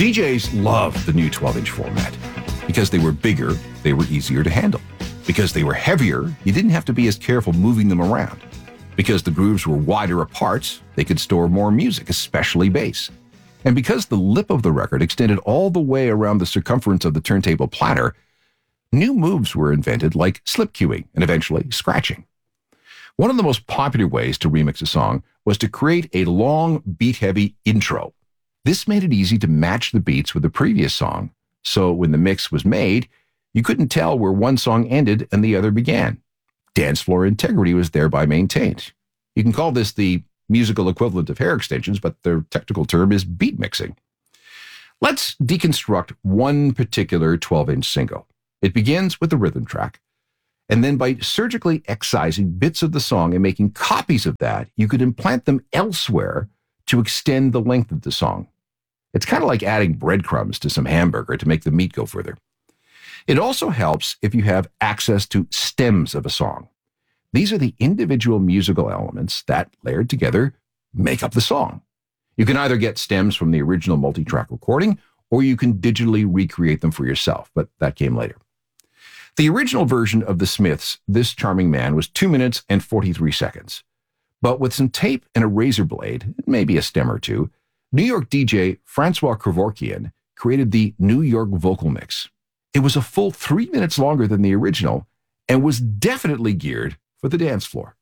DJs loved the new 12-inch format because they were bigger, they were easier to handle. Because they were heavier, you didn't have to be as careful moving them around. Because the grooves were wider apart, they could store more music, especially bass. And because the lip of the record extended all the way around the circumference of the turntable platter, new moves were invented like slip cueing and eventually scratching. One of the most popular ways to remix a song was to create a long, beat-heavy intro. This made it easy to match the beats with the previous song, so when the mix was made, you couldn't tell where one song ended and the other began. Dance floor integrity was thereby maintained. You can call this the musical equivalent of hair extensions, but their technical term is beat mixing. Let's deconstruct one particular 12-inch single. It begins with the rhythm track, and then by surgically excising bits of the song and making copies of that, you could implant them elsewhere to extend the length of the song. It's kind of like adding breadcrumbs to some hamburger to make the meat go further. It also helps if you have access to stems of a song. These are the individual musical elements that, layered together, make up the song. You can either get stems from the original multi-track recording, or you can digitally recreate them for yourself, but that came later. The original version of the Smiths' This Charming Man was 2 minutes and 43 seconds. But with some tape and a razor blade, maybe a stem or two, New York DJ Francois Kevorkian created the New York vocal mix. It was a full 3 minutes longer than the original and was definitely geared for the dance floor.